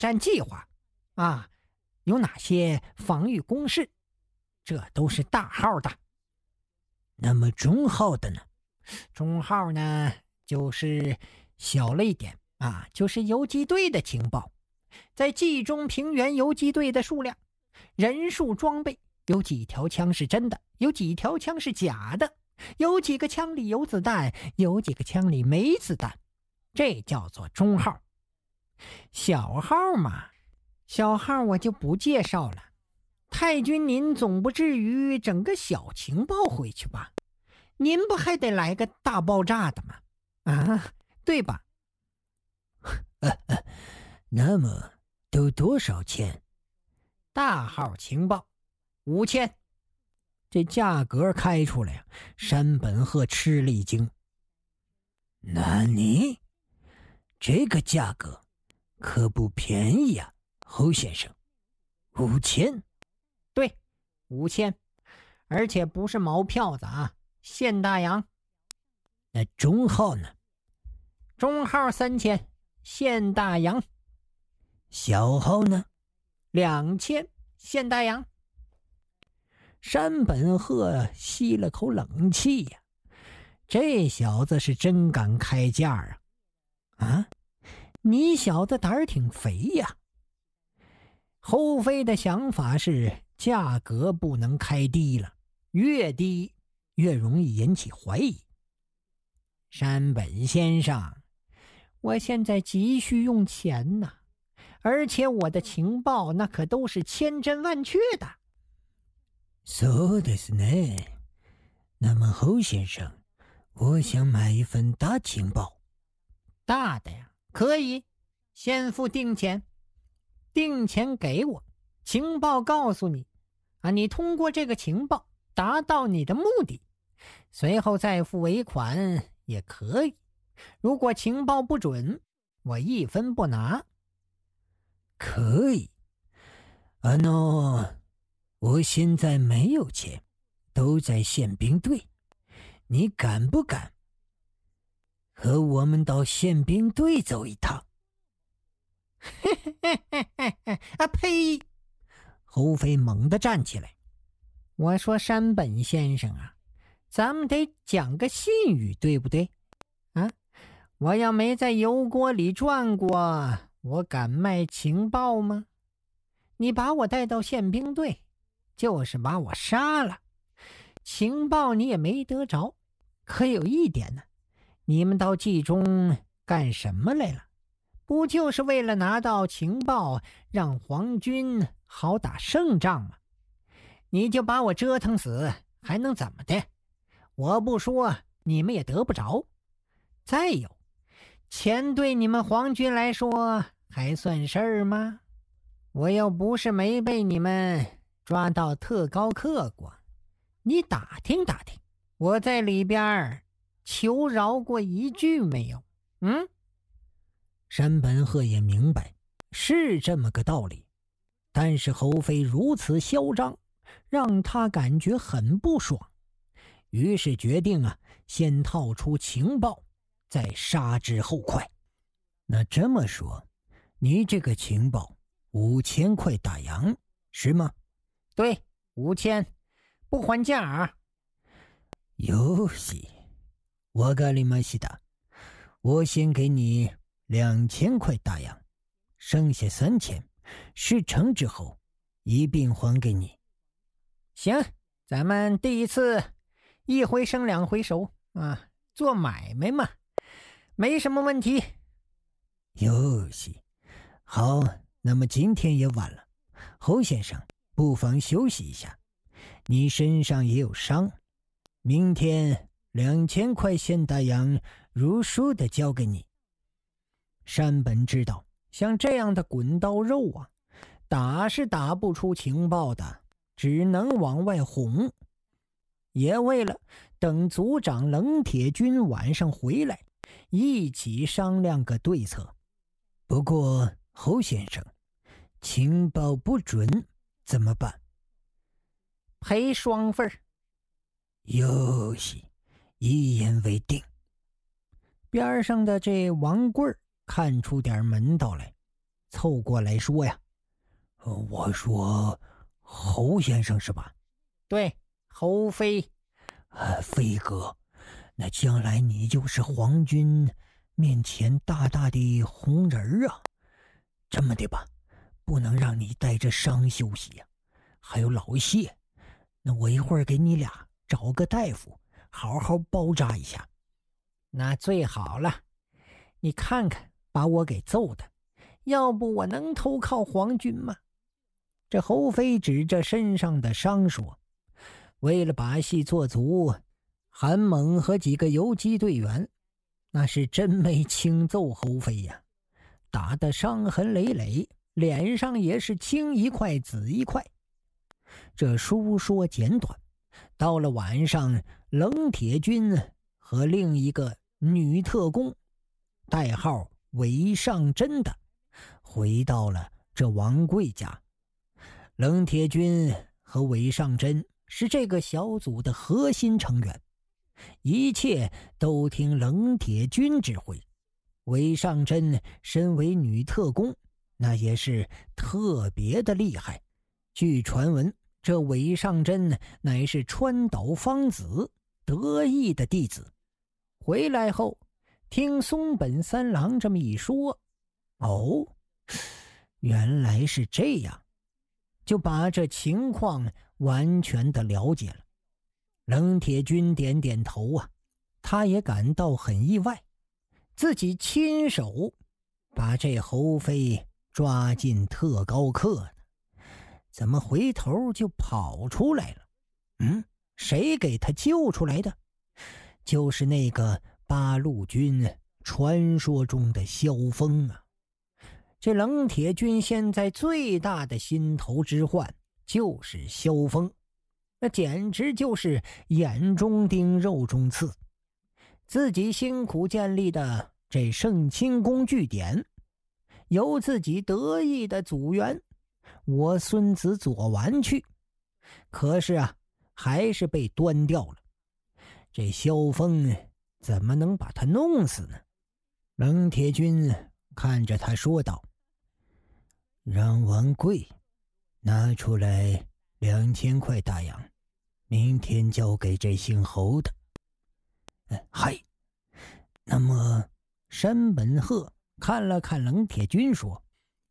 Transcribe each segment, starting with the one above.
战计划啊，有哪些防御工事，这都是大号的。 那么中号的呢？ 中号呢，就是小了一点啊，就是游击队的情报。在冀中平原游击队的数量、人数、装备，有几条枪是真的，有几条枪是假的，有几个枪里有子弹，有几个枪里没子弹，这叫做中号。小号嘛，小号我就不介绍了。太君您总不至于整个小情报回去吧？您不还得来个大爆炸的吗？啊，对吧？ 那么都多少钱？ 大号情报5000。 这价格开出来，山本鹤吃了一惊。那你这个价格可不便宜啊，侯先生。5000？ 对，5000，而且不是毛票子啊，现大洋。 那中号呢？ 中号3000，现大洋。 小号呢 ？2000，现大洋。 山本鹤吸了口冷气呀，这小子是真敢开价啊！啊，你小子胆儿挺肥呀！ 侯飞的想法是价格不能开低了，越低越容易引起怀疑。山本先生，我现在急需用钱呐，而且我的情报那可都是千真万确的。 そうですね。那么侯先生，我想买一份大情报。 大的呀，可以，先付定钱。定钱给我，情报告诉你啊，你通过这个情报达到你的目的，随后再付尾款也可以。如果情报不准，我一分不拿。 可以。我现在没有钱，都在宪兵队，你敢不敢和我们到宪兵队走一趟？ 啊呸！侯飞猛地站起来。我说山本先生啊，咱们得讲个信誉，对不对？啊，我要没在油锅里转过，我敢卖情报吗？你把我带到宪兵队，就是把我杀了，情报你也没得着。可有一点呢，你们到冀中干什么来了？不就是为了拿到情报，让皇军好打胜仗吗？你就把我折腾死，还能怎么的？我不说，你们也得不着。再有，钱对你们皇军来说还算事儿吗？我又不是没被你们抓到特高课过，你打听打听，我在里边求饶过一句没有？ 山本鹤也明白是这么个道理，但是侯飞如此嚣张，让他感觉很不爽，于是决定先套出情报，再杀之后快。那这么说，你这个情报5000块大洋是吗？ 对，5000，不还价啊。 よし、わかりました。我先给你2000块大洋，剩下3000事成之后一并还给你。 行，咱们第一次一回生两回熟啊，做买卖嘛，没什么问题。 よし，好，那么今天也晚了，侯先生不妨休息一下，你身上也有伤，明天2000块现大洋如数的交给你。山本知道像这样的滚刀肉打是打不出情报的，只能往外哄，也为了等组长冷铁军晚上回来一起商量个对策。不过侯先生，情报不准怎么办？ 赔双份。 哟西，一言为定。边上的这王贵看出点门道来， 凑过来说呀：“我说侯先生是吧？”“ 对，侯飞。”“ 飞哥，那将来你就是皇军面前大大的红人啊！这么的吧，不能让你带着伤休息呀。还有老谢，那我一会儿给你俩找个大夫，好好包扎一下。”“ 那最好了，你看看把我给揍的，要不我能投靠皇军吗？”这侯飞指着身上的伤说。为了把戏做足，韩猛和几个游击队员那是真没轻揍侯飞呀，打得伤痕累累，脸上也是青一块紫一块。这书说简短，到了晚上，冷铁军和另一个女特工代号韦尚珍的回到了这王贵家。冷铁军和韦尚珍是这个小组的核心成员，一切都听冷铁军指挥。韦尚珍身为女特工，那也是特别的厉害。据传闻，这韦尚珍乃是川岛芳子得意的弟子。回来后听松本三郎这么一说，哦，原来是这样，就把这情况完全的了解了。冷铁军点点头啊，他也感到很意外，自己亲手把这侯飞抓进特高课的，怎么回头就跑出来了？谁给他救出来的？就是那个八路军传说中的萧峰啊！这冷铁军现在最大的心头之患就是萧峰，那简直就是眼中钉肉中刺。自己辛苦建立的这圣清宫据点，由自己得意的组员我孙子左丸去，可是啊，还是被端掉了。这萧峰怎么能把他弄死呢？冷铁军看着他说道：“让王贵拿出来2000块大洋，明天交给这姓侯的。”“嗨。”那么山本鹤看了看冷铁军说：“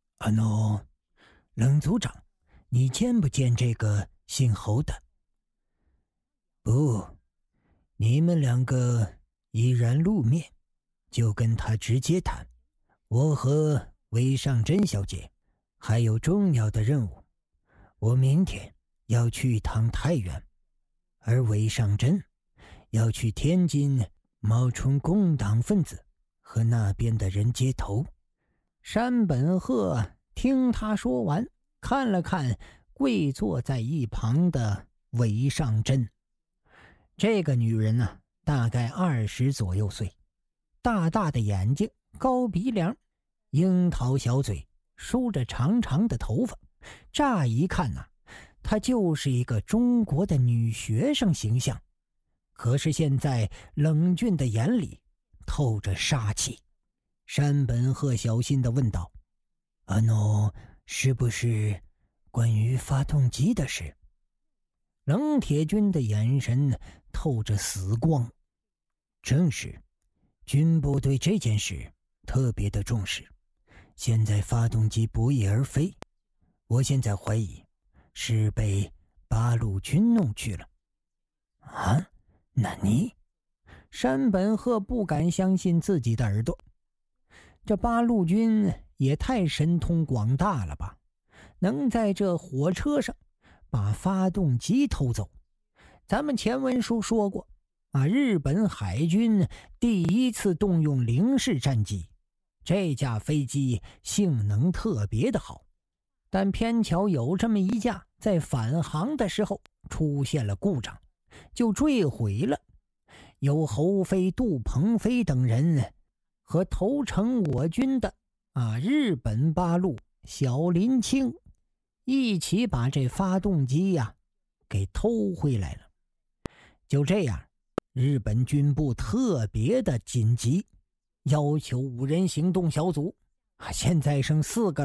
冷组长，你见不见这个姓侯的？”“不，你们2个已然露面，就跟他直接谈。我和韦尚珍小姐还有重要的任务，我明天要去一趟太原，而韦尚珍要去天津冒充共党分子和那边的人接头。”山本鹤听他说完，看了看跪坐在一旁的韦尚珍。这个女人啊，大概20左右岁，大大的眼睛，高鼻梁，樱桃小嘴，梳着长长的头发，乍一看啊，她就是一个中国的女学生形象。可是现在冷峻的眼里透着杀气。山本鹤小心地问道：“是不是关于发动机的事？”冷铁军的眼神透着死光。“正是，军部对这件事特别的重视，现在发动机不翼而飞，我现在怀疑是被八路军弄去了。”“啊？那你？”山本鹤不敢相信自己的耳朵。这八路军也太神通广大了吧，能在这火车上把发动机偷走。咱们前文书说过啊，日本海军第一次动用零式战机，这架飞机性能特别的好，但偏巧有这么一架在返航的时候出现了故障，就坠毁了。由侯飞、杜鹏飞等人和投诚我军的日本八路小林清一起把这发动机给偷回来了。就这样，日本军部特别的紧急，要求5人行动小组，现在剩4个了，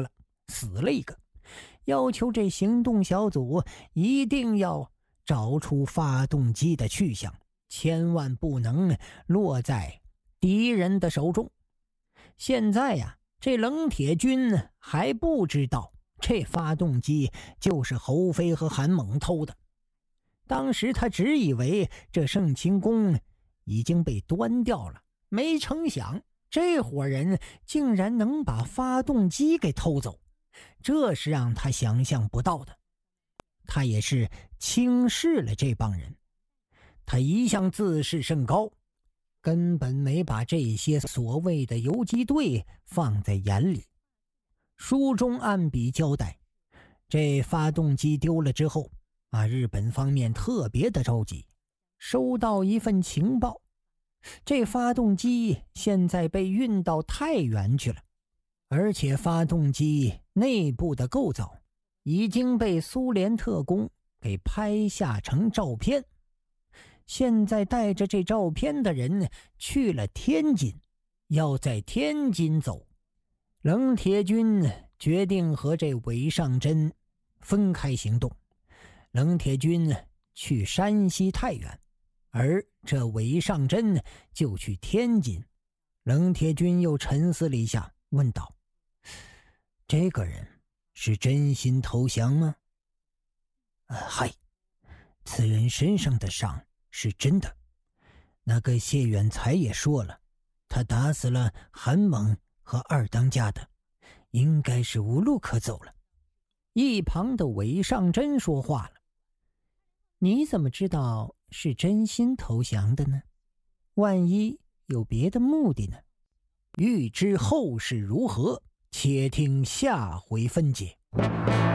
死了一个，要求这行动小组一定要找出发动机的去向，千万不能落在敌人的手中。现在呀，这冷铁军还不知道这发动机就是侯飞和韩猛偷的。当时他只以为这圣清宫已经被端掉了，没成想这伙人竟然能把发动机给偷走，这是让他想象不到的。他也是轻视了这帮人，他一向自视甚高，根本没把这些所谓的游击队放在眼里。书中暗笔交代，这发动机丢了之后日本方面特别的着急，收到一份情报，这发动机现在被运到太原去了，而且发动机内部的构造已经被苏联特工给拍下成照片。现在带着这照片的人去了天津，要在天津走。冷铁军决定和这韦尚珍分开行动，冷铁军去山西太原，而这韦尚珍就去天津。冷铁军又沉思了一下，问道：这个人是真心投降吗？ 嗨，此人身上的伤是真的，那个谢远才也说了，他打死了韩猛和二当家的，应该是无路可走了。 一旁的韦尚珍说话了：你怎么知道是真心投降的呢？万一有别的目的呢？欲知后事如何，且听下回分解。